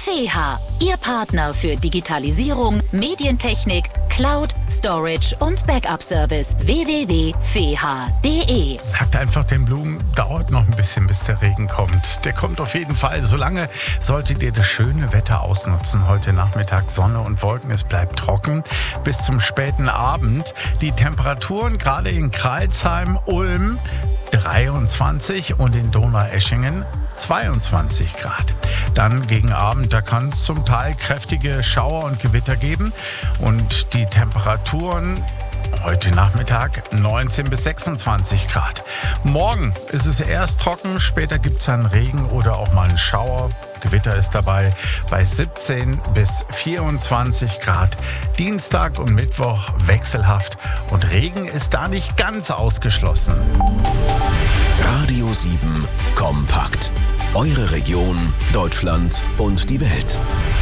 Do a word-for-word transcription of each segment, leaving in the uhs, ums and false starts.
F E H A, Ihr Partner für Digitalisierung, Medientechnik, Cloud, Storage und Backup-Service. w w w punkt f e h a punkt d e. Sagt einfach den Blumen, dauert noch ein bisschen, bis der Regen kommt. Der kommt auf jeden Fall. Solange solltet ihr das schöne Wetter ausnutzen. Heute Nachmittag Sonne und Wolken, es bleibt trocken bis zum späten Abend. Die Temperaturen gerade in Crailsheim, Ulm dreiundzwanzig und in Donaueschingen zweiundzwanzig Grad. Dann gegen Abend, da kann es zum Teil kräftige Schauer und Gewitter geben und die Temperaturen heute Nachmittag neunzehn bis sechsundzwanzig Grad. Morgen ist es erst trocken, später gibt es dann Regen oder auch mal einen Schauer. Gewitter ist dabei bei siebzehn bis vierundzwanzig Grad. Dienstag und Mittwoch wechselhaft und Regen ist da nicht ganz ausgeschlossen. Radio sieben Kompakt. Eure Region, Deutschland und die Welt.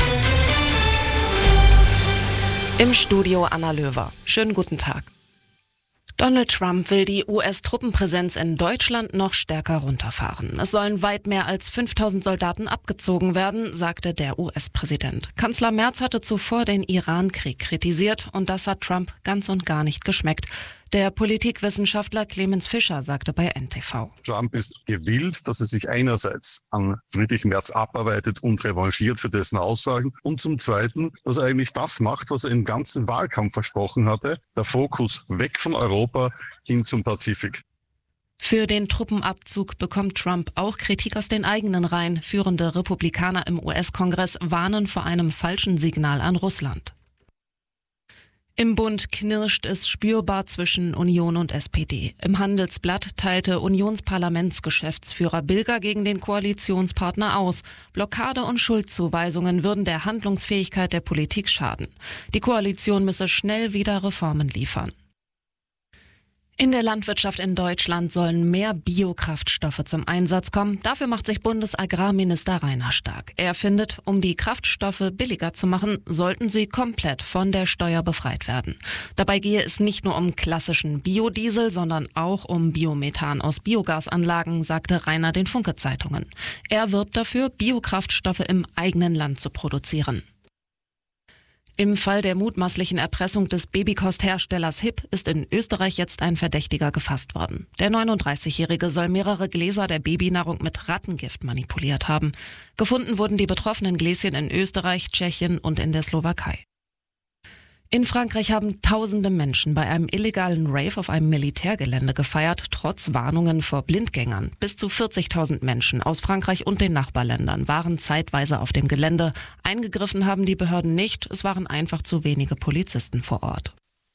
Im Studio Anna Löwer. Schönen guten Tag. Donald Trump will die U S-Truppenpräsenz in Deutschland noch stärker runterfahren. Es sollen weit mehr als fünftausend Soldaten abgezogen werden, sagte der U S-Präsident. Kanzler Merz hatte zuvor den Iran-Krieg kritisiert und das hat Trump ganz und gar nicht geschmeckt. Der Politikwissenschaftler Clemens Fischer sagte bei N T V. Trump ist gewillt, dass er sich einerseits an Friedrich Merz abarbeitet und revanchiert für dessen Aussagen und zum Zweiten, dass er eigentlich das macht, was er im ganzen Wahlkampf versprochen hatte, der Fokus weg von Europa hin zum Pazifik. Für den Truppenabzug bekommt Trump auch Kritik aus den eigenen Reihen. Führende Republikaner im U S-Kongress warnen vor einem falschen Signal an Russland. Im Bund knirscht es spürbar zwischen Union und S P D. Im Handelsblatt teilte Unionsparlamentsgeschäftsführer Bilger gegen den Koalitionspartner aus. Blockade und Schuldzuweisungen würden der Handlungsfähigkeit der Politik schaden. Die Koalition müsse schnell wieder Reformen liefern. In der Landwirtschaft in Deutschland sollen mehr Biokraftstoffe zum Einsatz kommen. Dafür macht sich Bundesagrarminister Rainer stark. Er findet, um die Kraftstoffe billiger zu machen, sollten sie komplett von der Steuer befreit werden. Dabei gehe es nicht nur um klassischen Biodiesel, sondern auch um Biomethan aus Biogasanlagen, sagte Rainer den Funke-Zeitungen. Er wirbt dafür, Biokraftstoffe im eigenen Land zu produzieren. Im Fall der mutmaßlichen Erpressung des Babykostherstellers Hip ist in Österreich jetzt ein Verdächtiger gefasst worden. Der neununddreißigjährige soll mehrere Gläser der Babynahrung mit Rattengift manipuliert haben. Gefunden wurden die betroffenen Gläschen in Österreich, Tschechien und in der Slowakei. In Frankreich haben tausende Menschen bei einem illegalen Rave auf einem Militärgelände gefeiert, trotz Warnungen vor Blindgängern. Bis zu vierzigtausend Menschen aus Frankreich und den Nachbarländern waren zeitweise auf dem Gelände. Eingegriffen haben die Behörden nicht, es waren einfach zu wenige Polizisten vor Ort.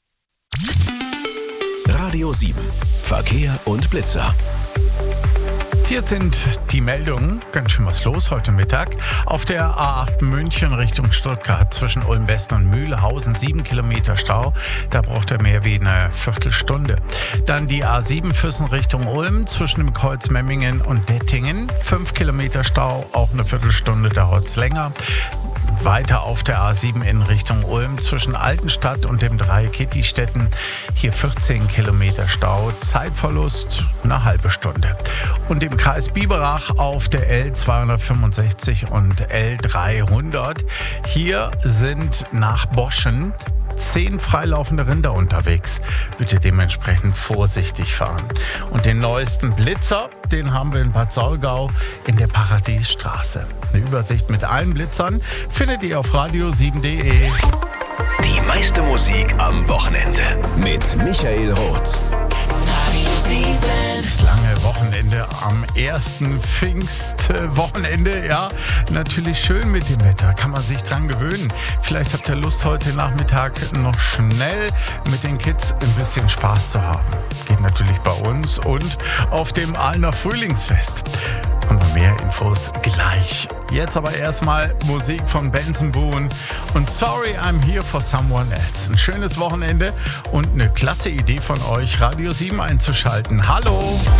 Radio sieben. Verkehr und Blitzer. Hier sind die Meldungen. Ganz schön was los heute Mittag. Auf der A acht München Richtung Stuttgart zwischen Ulm West und Mühlhausen sieben Kilometer Stau. Da braucht er mehr wie eine Viertelstunde. Dann die A sieben Füssen Richtung Ulm zwischen dem Kreuz Memmingen und Dettingen. fünf Kilometer Stau, auch eine Viertelstunde dauert es länger. Weiter auf der A sieben in Richtung Ulm zwischen Altenstadt und dem Dreieck Kittistetten. Hier vierzehn Kilometer Stau, Zeitverlust eine halbe Stunde. Und im Kreis Biberach auf der L zweihundertfünfundsechzig und L dreihundert. Hier sind nach Boschen zehn freilaufende Rinder unterwegs. Bitte dementsprechend vorsichtig fahren. Und den neuesten Blitzer, den haben wir in Bad Saulgau in der Paradiesstraße. Eine Übersicht mit allen Blitzern findet ihr auf radio sieben punkt de. Die meiste Musik am Wochenende mit Michael Roth. Radio sieben. Das lange Wochenende am ersten Pfingstwochenende, ja, natürlich schön mit dem Wetter, kann man sich dran gewöhnen. Vielleicht habt ihr Lust, heute Nachmittag noch schnell mit den Kids ein bisschen Spaß zu haben. Geht natürlich bei uns und auf dem Ahlner Frühlingsfest. Und mehr Infos gleich. Jetzt aber erstmal Musik von Benson Boone und Sorry I'm Here for Someone Else. Ein schönes Wochenende und eine klasse Idee von euch, Radio sieben einzuschalten. Hallo!